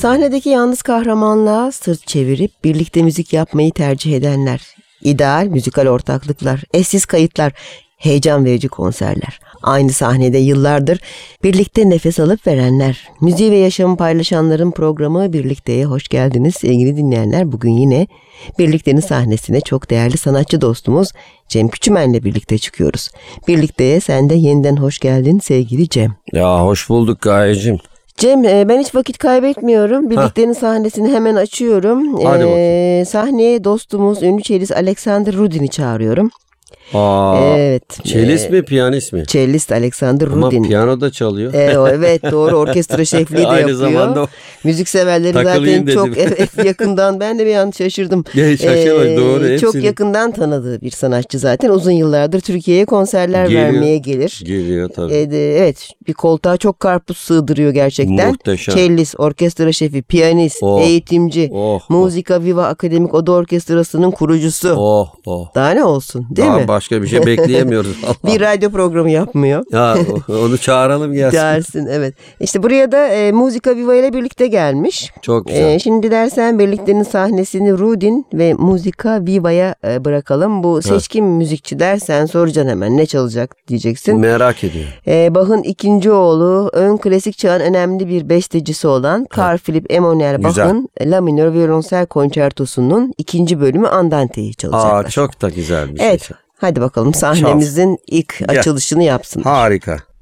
Sahnedeki yalnız kahramanlığa sırt çevirip birlikte müzik yapmayı tercih edenler, ideal müzikal ortaklıklar, eşsiz kayıtlar, heyecan verici konserler. Aynı sahnede yıllardır birlikte nefes alıp verenler, müziği ve yaşamı paylaşanların programı Birlikte'ye hoş geldiniz sevgili dinleyenler. Bugün yine Birlikte'nin sahnesine çok değerli sanatçı dostumuz Cem Küçümen'le birlikte çıkıyoruz. Birlikte'ye sen de yeniden hoş geldin sevgili Cem. Ya hoş bulduk Gayecim. Cem, ben hiç vakit kaybetmiyorum. Birlikte'nin sahnesini hemen açıyorum. Hadi bakayım. Sahneye dostumuz ünlü cellist Alexander Rudin'i çağırıyorum. Evet. Cellist mi, piyanist mi? Cellist Alexander Ama Rudin. piyano da çalıyor. Evet doğru, orkestra şefliği de Aynı yapıyor. zamanda Müzik severleri takılayım zaten dedim. çok yakından, ben de bir an şaşırdım. Şaşırmış, doğru, çok hepsini. yakından tanıdığı bir sanatçı zaten. Uzun yıllardır Türkiye'ye konserler vermeye gelir. Geliyor tabii. Evet, bir koltuğa çok karpuz sığdırıyor gerçekten. Muhteşem. Cellist, orkestra şefi, piyanist, eğitimci, Musica Viva Akademik Oda Orkestrası'nın kurucusu. Daha ne olsun, değil Daha mi? başka bir şey bekleyemiyoruz. Bir radyo programı yapmıyor. Ya onu çağıralım gelsin. Dersin, evet. İşte buraya da Musica Viva ile birlikte gelmiş. Çok güzel. Şimdi dilersen Birlikte'nin sahnesini Rudin ve Musica Viva'ya bırakalım. Bu seçkin müzikçi dersen soracaksın hemen ne çalacak diyeceksin. Merak ediyorum. Bach'ın ikinci oğlu, ön klasik çağın önemli bir bestecisi olan Carl Philipp Emanuel Bach'ın La minör violonsel konçertosunun ikinci bölümü Andante'yi çalacaklar. Çok da güzel bir Evet. şey. Hadi bakalım sahnemizin ilk açılışını yapsın. Harika.